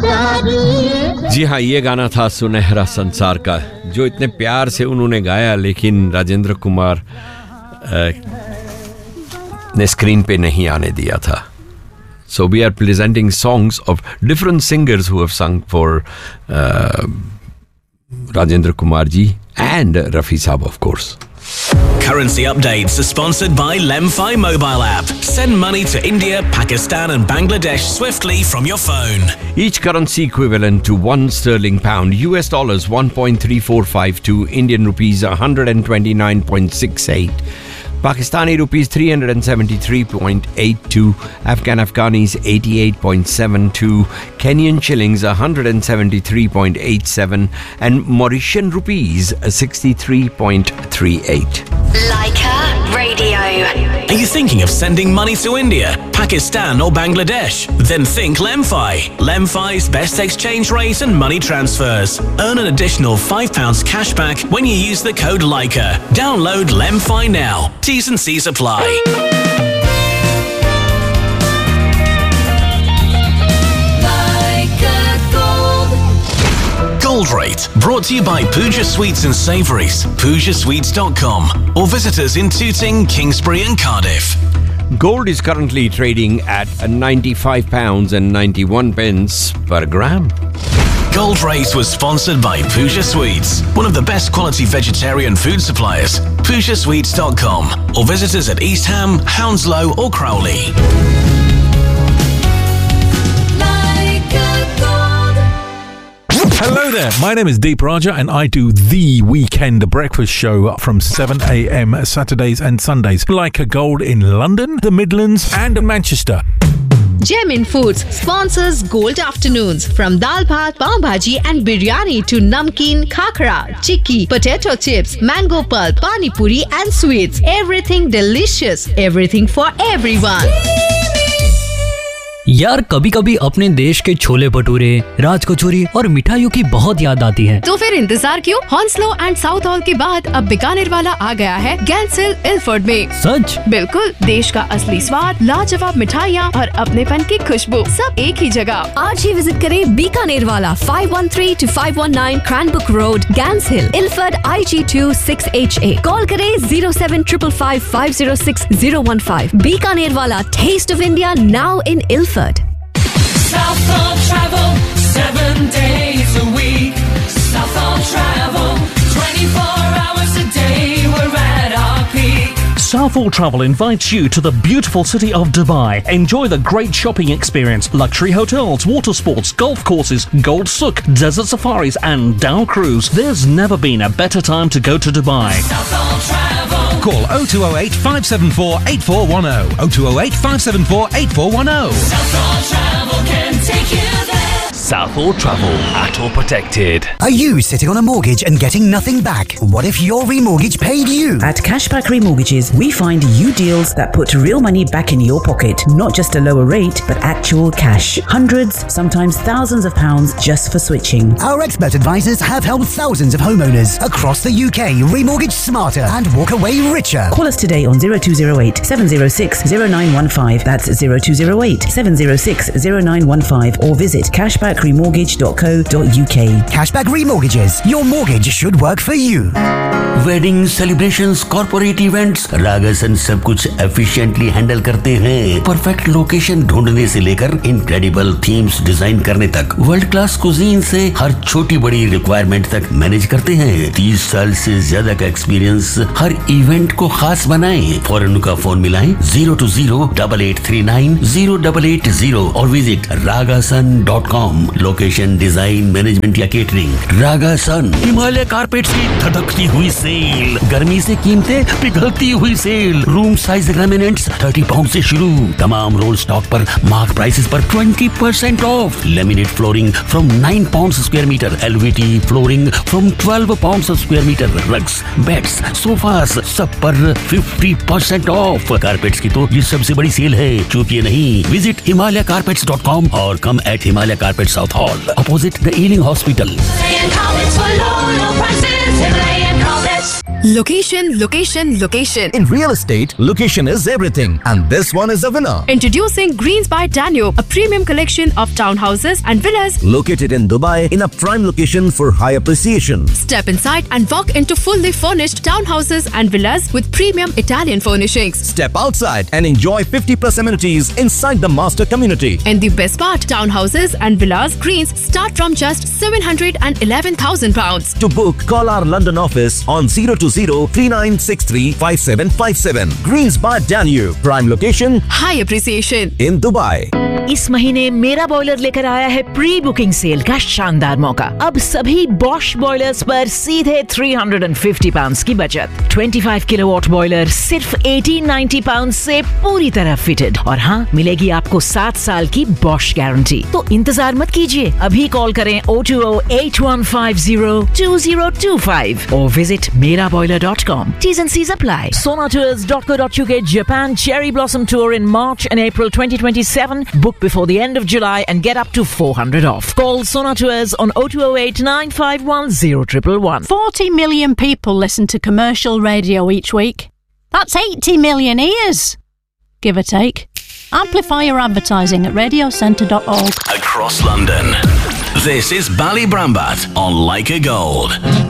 जी हाँ, ये गाना था सुनहरा संसार का, जो इतने प्यार से उन्होंने गाया, लेकिन राजेंद्र कुमार ने स्क्रीन पे नहीं आने दिया था. So we are presenting songs of different singers who have sung for Rajendra Kumar ji and Rafi Saab, of course. Currency updates are sponsored by Lemfi mobile app. Send money to India, Pakistan and Bangladesh swiftly from your phone. Each currency equivalent to 1 sterling pound, US dollars 1.3452, Indian rupees 129.68. Pakistani rupees 373.82, Afghanis 88.72, Kenyan shillings 173.87, and Mauritian rupees 63.38. Leica Radio. Are you thinking of sending money to India, Pakistan or Bangladesh? Then think Lemfi. Lemfi's best exchange rate and money transfers. Earn an additional £5 cashback when you use the code Leica. Download Lemfi now. T's and C's apply. Gold Rate, brought to you by Pooja Sweets and Savouries, PoojaSweets.com, or visit us in Tooting, Kingsbury and Cardiff. Gold is currently trading at £95.91 per gram. Gold Rate was sponsored by Pooja Sweets, one of the best quality vegetarian food suppliers. PoojaSweets.com, or visit us at East Ham, Hounslow or Crowley. Hello there, my name is Deep Raja and I do The Weekend Breakfast Show from 7 a.m. Saturdays and Sundays. Leica Gold in London, the Midlands and Manchester. Gemin Foods sponsors Gold Afternoons. From dal bhat, pav bhaji and biryani to namkeen, khakra, chikki, potato chips, mango pulp, pani puri and sweets. Everything delicious, everything for everyone. यार कभी कभी अपने देश के छोले भटूरे, राज कचौरी और मिठाइयों की बहुत याद आती है. तो फिर इंतजार क्यों? हॉन्सलो एंड साउथ हॉल के बाद अब बीकानेर वाला आ गया है गैंस हिल इल्फर्ड में. सच? बिल्कुल, देश का असली स्वाद, लाजवाब मिठाइयाँ और अपनेपन की खुशबू सब एक ही जगह. आज ही विजिट करें बीकानेर वाला 513 to 519 क्रैनबुक road, gas hill, Ilford IG2 6HA. Call करें 07555 506 015. बीकानेर वाला, test of India now in Ilford. Southall Travel, 7 days a week. Southall Travel, 24 hours a day, we're at our peak. Southall Travel invites you to the beautiful city of Dubai. Enjoy the great shopping experience, luxury hotels, water sports, golf courses, Gold Souk, desert safaris and Dow Cruise. There's never been a better time to go to Dubai. Southall Travel. Call 0208 574 8410. 0208 574 8410. Southall Travel can take you there. Southall Travel, ATOL protected. Are you sitting on a mortgage and getting nothing back? What if your remortgage paid you? At Cashback Remortgages, we find you deals that put real money back in your pocket. Not just a lower rate, but actual cash. Hundreds, sometimes thousands of pounds just for switching. Our expert advisors have helped thousands of homeowners across the UK remortgage smarter and walk away richer. Call us today on 0208 706 0915. That's 0208 706 0915 or visit cashbackremortgage.co.uk. Cashback Remortgages. Your mortgage should work for you. Wedding celebrations, corporate events, रागासन सब कुछ efficiently handle करते हैं. Perfect location ढूंढने से लेकर incredible themes design करने तक, world class cuisine से हर छोटी बड़ी रिक्वायरमेंट तक मैनेज करते हैं. 30 साल से ज्यादा का एक्सपीरियंस हर इवेंट को खास बनाएं. फौरन उनका फोन मिलाएं 020-8839-0880 और visit ragasun.com. Location, design, management या केटरिंग. रागासन. हिमालय कारपेट्स की धधकती हुई सेल, गर्मी से कीमतें पिघलती हुई cell. Room size agreements 30 pound से शुरू. तमाम रोल स्टॉक पर मार्क प्राइसेस पर 20% of. Laminate flooring from 9 pound square metre. LVT flooring from 12 pound square metre. Rugs, beds, sofas सब पर 50% ऑफ. कारपेट्स की तो ये सबसे बड़ी सेल है, चूकिए नहीं. विजिट himalaycarpets.com और कम eight Himalaya carpet south hall, opposite the ailing hospital. Location, location, location. In real estate, location is everything, and this one is a winner. Introducing Greens by Danube, a premium collection of townhouses and villas located in Dubai in a prime location for high appreciation. Step inside and walk into fully furnished townhouses and villas with premium Italian furnishings. Step outside and enjoy 50+ amenities inside the master community. And the best part, townhouses and villas Greens start from just £711,000. To book, call our London office on 020-3963-5757. Greens by Danube, prime location, high appreciation in Dubai. इस महीने मेरा boiler लेकर आया है pre booking cell का शानदार मौका। अब सभी बॉश बॉयलर्स पर सीधे £350 की बचत। 25 किलोवाट बॉयलर सिर्फ £1890 से पूरी तरह फिटेड, और हाँ, मिलेगी आपको 7 साल की बॉश गारंटी। तो इंतजार मत कीजिए, अभी कॉल करें 020-8150-2025 और visit meraboiler.com. T's and C's apply. sonatours.co.uk Japan Cherry Blossom Tour in March and April 2027. Book before the end of July and get up to $400 off. Call Sona Tours on 0208-951-0111. 40 million people listen to commercial radio each week. That's 80 million ears, give or take. Amplify your advertising at radiocentre.org. Across London, this is Ballybrambat on Like a Gold.